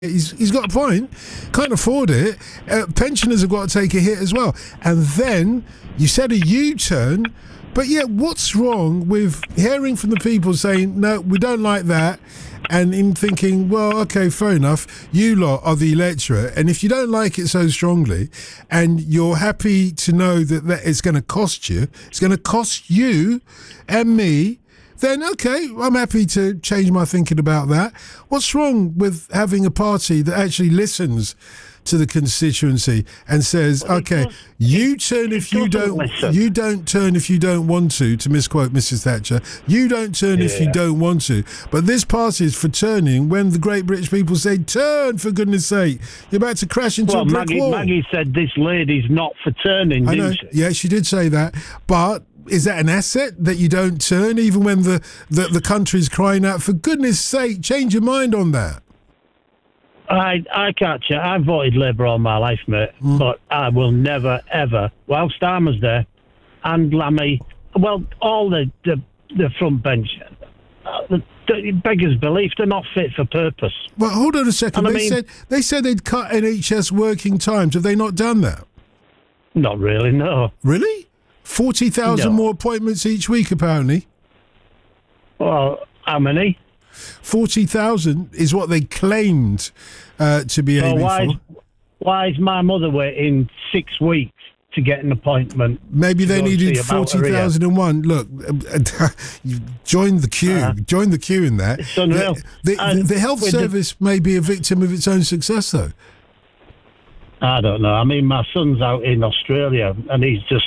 He's got a point. Can't afford it. Pensioners have got to take a hit as well. And then you said a U-turn, but yeah, what's wrong with hearing from the people saying, no, we don't like that, and in thinking, well, okay, fair enough, you lot are the electorate, and if you don't like it so strongly, and you're happy to know that it's going to cost you, it's going to cost you and me, then okay, I'm happy to change my thinking about that. What's wrong with having a party that actually listens to the constituency and says, okay, you turn if you don't, you don't turn if you don't want to misquote Mrs. Thatcher, you don't turn if you don't want to. But this party is for turning when the great British people say, turn, for goodness sake. You're about to crash into a brick wall. Maggie said this lady's not for turning, didn't she? Yeah, she did say that. But is that an asset that you don't turn even when the country's crying out, for goodness sake, change your mind on that? I can't change. I voted Labour all my life, mate, but I will never, ever, while Starmer's there, and Lammy, well, all the front bench, beggars belief, they're not fit for purpose. Well, hold on a second. They said they'd cut NHS working times. Have they not done that? Not really, no. Really? 40,000 more appointments each week, apparently. Well, how many? 40,000 is what they claimed to be aiming for. Why is my mother waiting 6 weeks to get an appointment? Maybe they needed 40,001. Look, you joined the queue. Join the queue in that. It's unreal. The health service may be a victim of its own success, though. I don't know. I mean, my son's out in Australia, and he's just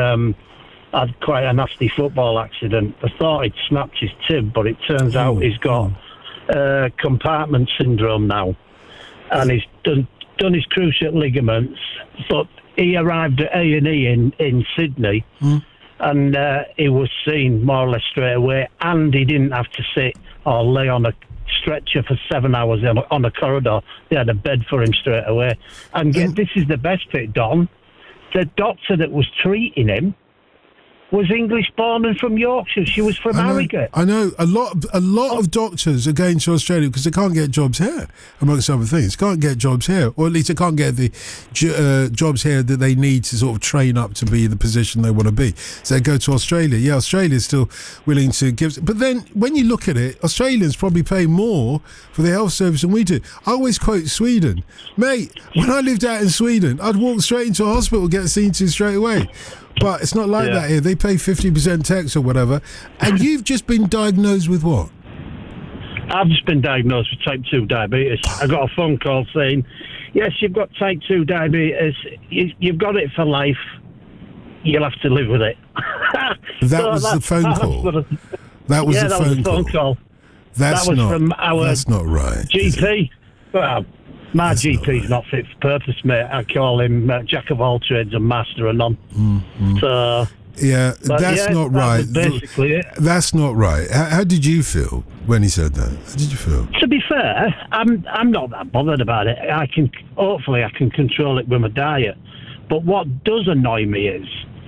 had quite a nasty football accident. I thought he'd snapped his tib, but it turns out he's got compartment syndrome now, and he's done his cruciate ligaments. But he arrived at A&E in Sydney, and he was seen more or less straight away, and he didn't have to sit or lay on a stretcher for 7 hours on a corridor. They had a bed for him straight away. And this is the best bit, Don. The doctor that was treating him was English born and from Yorkshire. She was from Harrogate. I know. A lot of doctors are going to Australia because they can't get jobs here, amongst other things. Can't get jobs here, or at least they can't get the jobs here that they need to sort of train up to be the position they want to be. So they go to Australia. Yeah, Australia's still willing to give. But then when you look at it, Australians probably pay more for their health service than we do. I always quote Sweden. Mate, when I lived out in Sweden, I'd walk straight into a hospital, get seen to straight away. But it's not like that here. They pay 50% tax or whatever. And you've just been diagnosed with what? I've just been diagnosed with type 2 diabetes. I got a phone call saying, yes, you've got type 2 diabetes. You've got it for life. You'll have to live with it. That was the phone call? That was the phone call? That's not right. GP. Well, my GP's not fit for purpose, mate. I call him jack of all trades and master of none. So yeah, that's not right. Basically it. That's not right. How did you feel when he said that? How did you feel? To be fair, I'm not that bothered about it. Hopefully I can control it with my diet. But what does annoy me is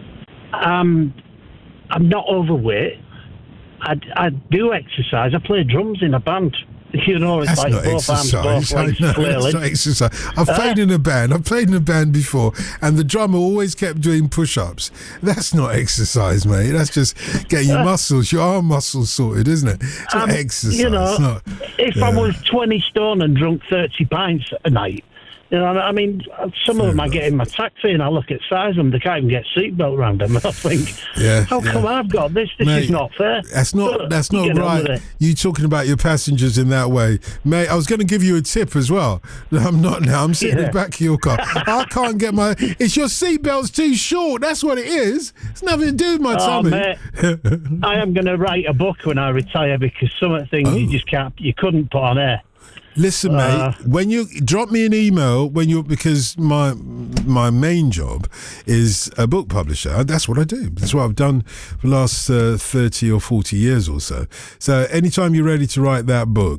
I'm not overweight. I do exercise. I play drums in a band. You know, it's that's like not both exercise. arms, both legs, that's not exercise. I've played in a band before, and the drummer always kept doing push-ups. That's not exercise, mate. That's just getting your arm muscles sorted, isn't it? It's not exercise. You know, if I was 20 stone and drunk 30 pints a night, you know, I mean, some of them I get in my taxi and I look at size of them, they can't even get seatbelt around them. And I think, how come I've got this? This is not fair. That's not right. You talking about your passengers in that way. Mate, I was going to give you a tip as well. I'm not now. I'm sitting in the back of your car. I can't get it's your seatbelt's too short. That's what it is. It's nothing to do with my tummy. Mate, I am going to write a book when I retire because some of the things you couldn't put on air. Listen, mate, when you drop me an email because my main job is a book publisher. That's what I do. That's what I've done for the last 30 or 40 years or so. So anytime you're ready to write that book,